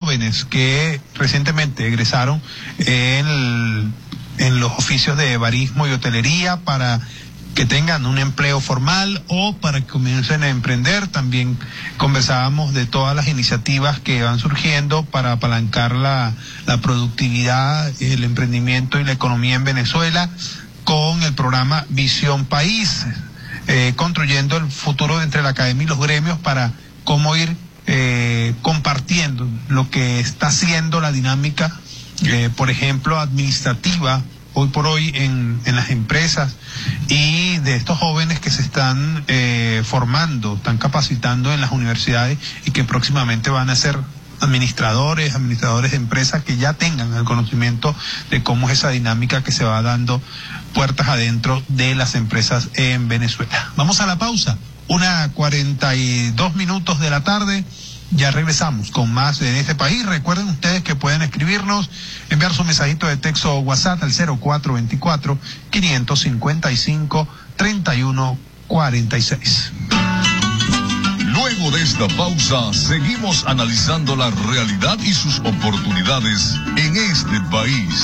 jóvenes que recientemente egresaron en los oficios de barismo y hotelería para que tengan un empleo formal o para que comiencen a emprender. También conversábamos de todas las iniciativas que van surgiendo para apalancar la productividad, el emprendimiento y la economía en Venezuela con el programa Visión País, construyendo el futuro entre la academia y los gremios para cómo ir compartiendo lo que está haciendo la dinámica, por ejemplo, administrativa, hoy por hoy en las empresas, y de estos jóvenes que se están formando, están capacitando en las universidades y que próximamente van a ser administradores de empresas que ya tengan el conocimiento de cómo es esa dinámica que se va dando puertas adentro de las empresas en Venezuela. Vamos a la pausa, 1:42 de la tarde. Ya regresamos con más en este país. Recuerden ustedes que pueden escribirnos, enviar su mensajito de texto o WhatsApp al 0424-555-3146. Luego de esta pausa, seguimos analizando la realidad y sus oportunidades en este país.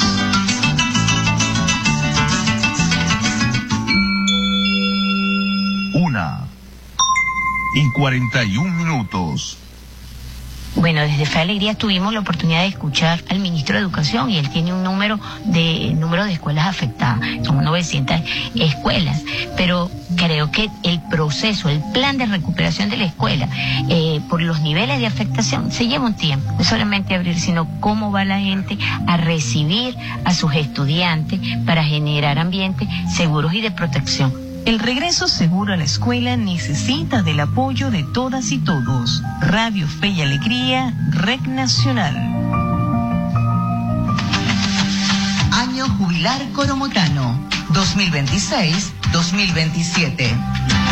Una y 41 minutos. Bueno, desde Fe Alegría tuvimos la oportunidad de escuchar al ministro de Educación y él tiene un número de escuelas afectadas, son 900 escuelas, pero creo que el proceso, el plan de recuperación de la escuela, por los niveles de afectación, se lleva un tiempo, no solamente abrir, sino cómo va la gente a recibir a sus estudiantes para generar ambientes seguros y de protección. El regreso seguro a la escuela necesita del apoyo de todas y todos. Radio Fe y Alegría, Red Nacional. Año Jubilar Coromotano, 2026-2027.